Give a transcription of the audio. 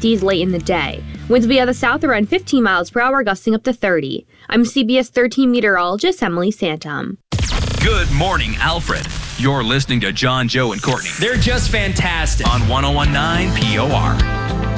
50s late in the day. Winds will be out of the south around 15 miles per hour, gusting up to 30. I'm CBS 13 meteorologist Emily Santum. Good morning, Alfred. You're listening to John, Joe, and Courtney. They're just fantastic. On 101.9 POR.